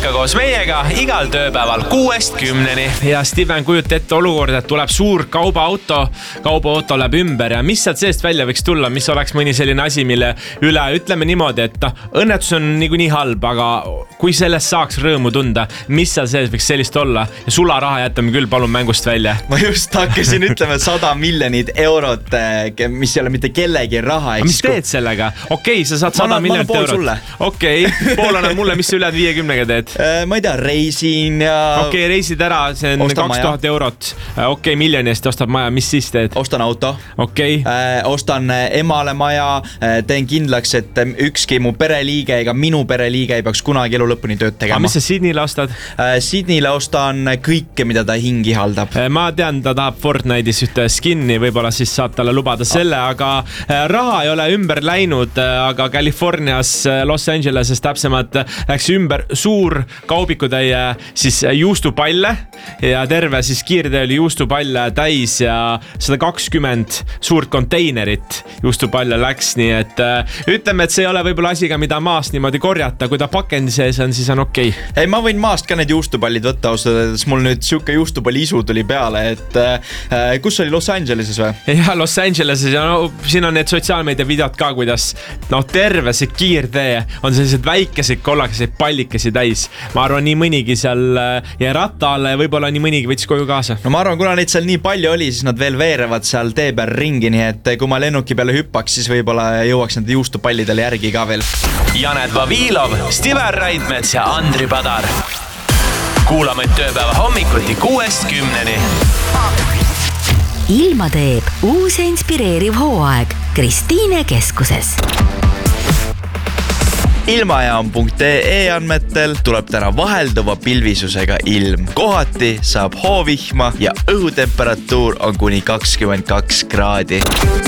ikka koos meiega igal tööpäeval 6-10. Ja Steven, kujuta ette olukord, et tuleb suur kaubaauto läheb ümber ja mis sealt seest välja võiks tulla, mis oleks mõni selline asi, mille üle ütleme niimoodi, et õnnetus on niikuinii halb, aga kui sellest saaks rõõmu tunda, mis seal sees võiks sellist olla ja sularaha jätame küll palun mängust välja. Ma just hakkasin ütlema 100 miljonit eurot, mis ei ole mitte kellegi raha. Mis teed sellega? Okei, sa saad 100 miljonit eurot. Okei, pool annab mulle, mis sa üle 50-ga teed? Ma ei tea, reisin ja... Okei, reisid ära, see on 2000 eurot. Okei, miljoni eest ostab maja, mis siis teed? Ostan auto. Okei. Ostan emale maja, teen kindlaks, et ükski mu pereliige ega minu pereliige ei peaks kunagi elu lõpuni tööd tegema. Mis sa Sydneyle ostad? Sydneyle ostan kõike, mida ta hingi haldab. Ma tean, ta tahab Fortnite'is ühte skinni, võib-olla siis saab talle lubada selle, aga raha ei ole ümber läinud, aga Californias, Los Angeleses täpsemalt läks ümber suur kaubikutäie siis juustupalle ja terve siis kiirtee oli juustupalle täis ja 120 suurt konteinerit juustupalle läks, nii et ütleme, et see ei ole võib-olla asiga, mida maast niimoodi korjata, kui ta pakendi sees on, siis on okei. Ei, ma võin maast ka need juustupallid võtta, ausõdes mul nüüd siuke juustupalli isu tuli peale, et kus oli Los Angeleses või? Ja Los Angeleses ja siin on need sotsiaalmeedia videod ka, kuidas terve see kiirtee on sellised väikeseid kollakeseid pallikesi täis. Ma arvan, nii mõnigi seal ja ratta alla ja võib-olla nii mõnigi võttis koju kaasa. No ma arvan, kuna neid seal nii palju oli, siis nad veel veerevad seal tee peal ringi, nii et kui ma lennuki peale hüppaks, siis võib-olla jõuaks nende juustupallidele järgi ka veel. Janet Vavilov, Steven Raidmets ja Andri Padar. Kuulame tööpäeva hommikuti 6-10. Ilma teeb uus ja inspireeriv hooaeg Kristiine keskuses. Ilmajaam.ee andmetel tuleb täna vahelduva pilvisusega ilm. Kohati saab hoovihma ja õhutemperatuur on kuni 22 kraadi.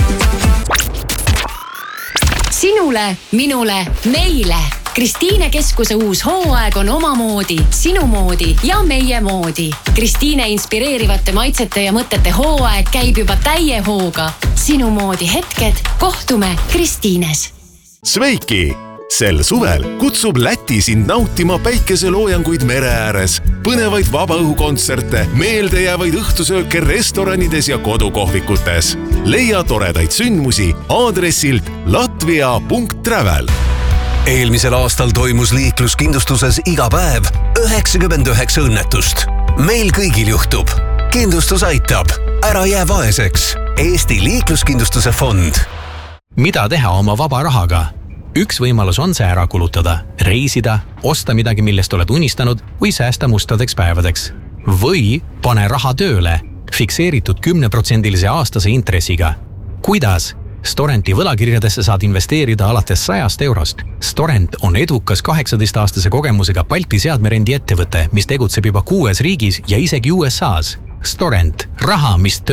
Sinule, minule, meile. Kristiine keskuse uus hooaeg on omamoodi, sinu moodi ja meie moodi. Kristiine inspireerivate maitsete ja mõtete hooaeg käib juba täie hooga. Sinu moodi hetked, kohtume Kristiines. Sveiki! Sel suvel kutsub Läti sind nautima päikeseloojanguid mere ääres, põnevaid vabaõhukontserte, meeldejäävaid õhtusööke restoranides ja kodukohvikutes. Leia toredaid sündmusi aadressilt latvia.travel. Eelmisel aastal toimus liikluskindlustuses iga päev 99 õnnetust. Meil kõigil juhtub. Kindlustus aitab. Ära jää vaeseks. Eesti liikluskindlustuse fond. Mida teha oma vaba rahaga? Üks võimalus on see ära kulutada, reisida, osta midagi, millest oled unistanud või säästa mustadeks päevadeks. Või pane raha tööle, fikseeritud 10% aastase intressiga. Kuidas? Storenti võlakirjadesse saad investeerida alates 100 eurost. Storent on edukas 18-aastase kogemusega Balti seadmerendi ettevõte, mis tegutseb juba 6 riigis ja isegi USAs. Storent, raha, mis